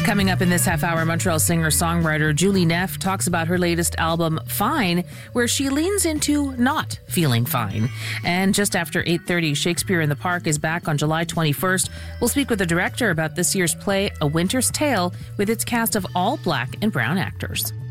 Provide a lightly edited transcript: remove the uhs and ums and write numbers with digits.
Coming up in this half hour, Montreal singer-songwriter Julie Neff talks about her latest album, Fine, where she leans into not feeling fine. And just after 8:30, Shakespeare in the Park is back on July 21st. We'll speak with the director about this year's play, A Winter's Tale, with its cast of all black and brown actors.